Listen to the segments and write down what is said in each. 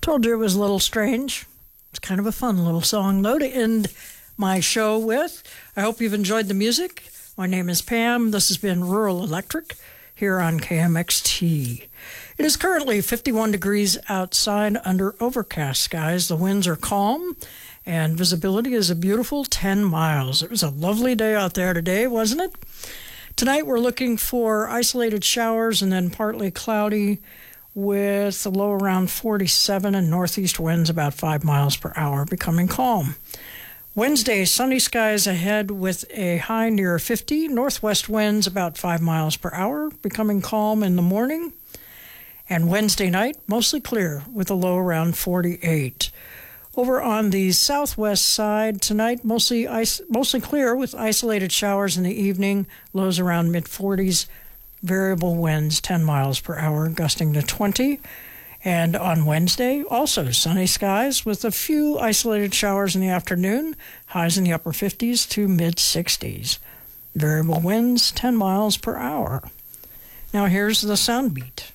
Told you it was a little strange. It's kind of a fun little song, though, to end my show with. I hope you've enjoyed the music. My name is Pam. This has been Rural Electric here on KMXT. It is currently 51 degrees outside under overcast skies. The winds are calm, and visibility is a beautiful 10 miles. It was a lovely day out there today, wasn't it? Tonight we're looking for isolated showers and then partly cloudy with a low around 47 and northeast winds about 5 miles per hour, becoming calm. Wednesday, sunny skies ahead with a high near 50, northwest winds about 5 miles per hour, becoming calm in the morning. And Wednesday night, mostly clear with a low around 48. Over on the southwest side, tonight, mostly clear with isolated showers in the evening, lows around mid-40s, variable winds 10 miles per hour, gusting to 20. And on Wednesday, also sunny skies with a few isolated showers in the afternoon, highs in the upper 50s to mid-60s. Variable winds 10 miles per hour. Now here's the sound beat.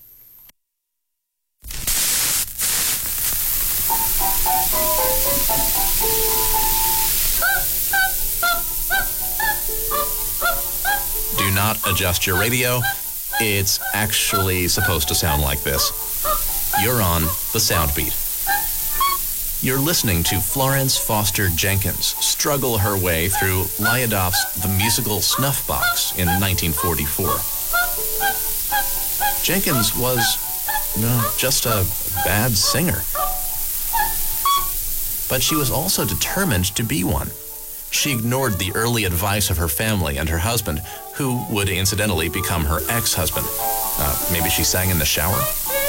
Do not adjust your radio. It's actually supposed to sound like this. You're on the Sound Beat. You're listening to Florence Foster Jenkins struggle her way through Lyadov's The Musical Snuff Box in 1944. Jenkins was just a bad singer. But she was also determined to be one. She ignored the early advice of her family and her husband, who would incidentally become her ex-husband. Maybe she sang in the shower?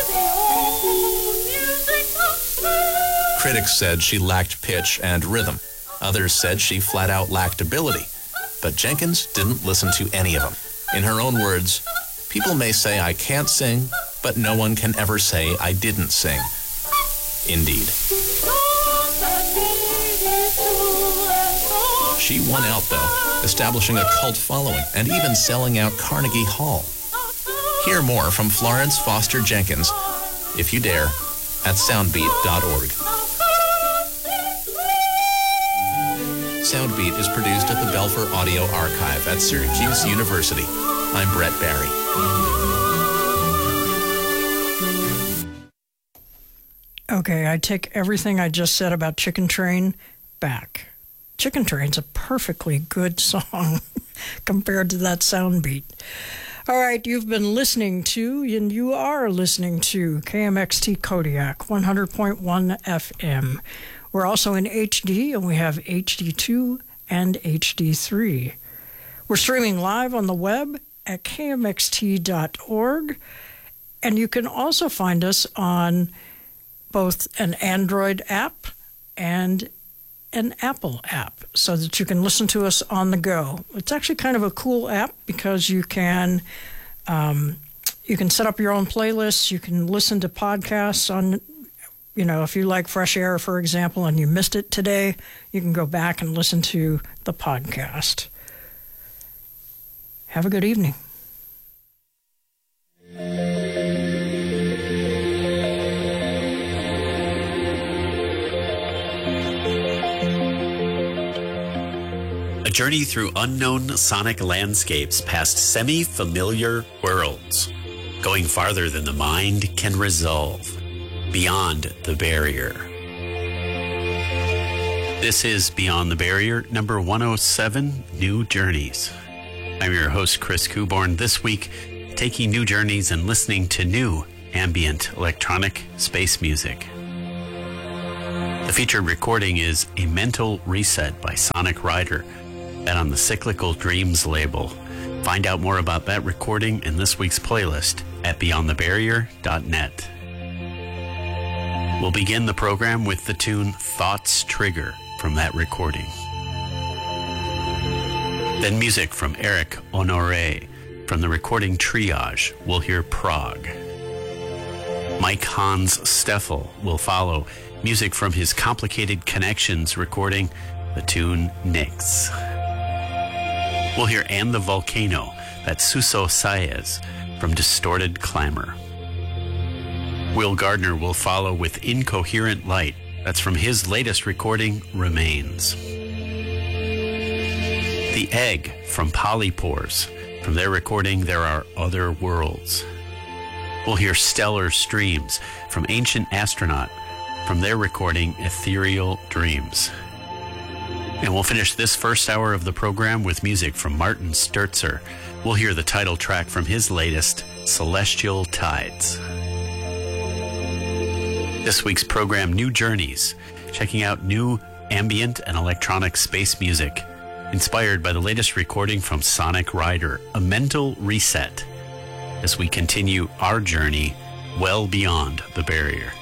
Critics said she lacked pitch and rhythm. Others said she flat out lacked ability. But Jenkins didn't listen to any of them. In her own words, "People may say I can't sing, but no one can ever say I didn't sing." Indeed. She won out, though, establishing a cult following and even selling out Carnegie Hall. Hear more from Florence Foster Jenkins, if you dare, at soundbeat.org. Soundbeat is produced at the Belfer Audio Archive at Syracuse University. I'm Brett Barry. Okay, I take everything I just said about Chicken Train back. Chicken Train's a perfectly good song compared to that sound beat. All right, you've been listening to, and you are listening to KMXT Kodiak 100.1 FM. We're also in HD, and we have HD2 and HD3. We're streaming live on the web at kmxt.org, and you can also find us on both an Android app and an Apple app so that you can listen to us on the go. It's actually kind of a cool app because you can set up your own playlists. You can listen to podcasts on, if you like Fresh Air, for example, and you missed it today, you can go back and listen to the podcast. Have a good evening. A journey through unknown sonic landscapes past semi-familiar worlds, going farther than the mind can resolve, beyond the barrier. This is Beyond the Barrier, number 107, New Journeys. I'm your host, Chris Kuborn, this week taking new journeys and listening to new ambient electronic space music. The featured recording is A Mental Reset by Sonic Rider, that on the Cyclical Dreams label. Find out more about that recording in this week's playlist at beyondthebarrier.net. We'll begin the program with the tune Thoughts Trigger from that recording. Then music from Eric Honoré from the recording Triage. We'll hear Prague. Mike Hans Steffel will follow, music from his Complicated Connections recording, the tune Nix. We'll hear And the Volcano, that's Suso Saez from Distorted Clamor. Will Gardner will follow with Incoherent Light. That's from his latest recording, Remains. The Egg from Polypores. From their recording, There Are Other Worlds. We'll hear Stellar Streams from Ancient Astronaut. From their recording, Ethereal Dreams. And we'll finish this first hour of the program with music from Martin Sturzer. We'll hear the title track from his latest, Celestial Tides. This week's program, New Journeys, checking out new ambient and electronic space music, inspired by the latest recording from Sonic Rider, A Mental Reset, as we continue our journey well beyond the barrier.